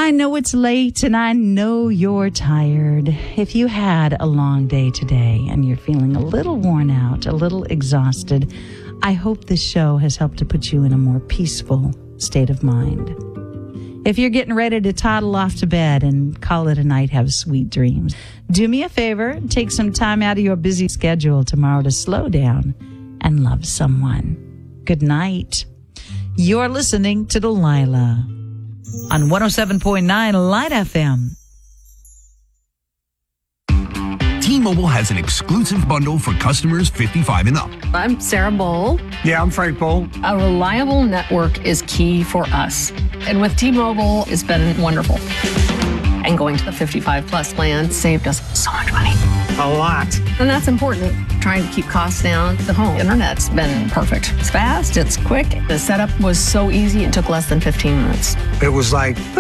I know it's late and I know you're tired. If you had a long day today and you're feeling a little worn out, a little exhausted, I hope this show has helped to put you in a more peaceful state of mind. If you're getting ready to toddle off to bed and call it a night, have sweet dreams. Do me a favor, take some time out of your busy schedule tomorrow to slow down and love someone. Good night. You're listening to Delilah on 107.9 Light FM. T-Mobile has an exclusive bundle for customers 55 and up. I'm Sarah Bowl. Yeah, I'm Frank Bowl. A reliable network is key for us. And with T-Mobile, it's been wonderful. And going to the 55 plus plan saved us so much money. A lot. And that's important. Trying to keep costs down. The home internet's been perfect. It's fast, it's quick. The setup was so easy, it took less than 15 minutes. It was like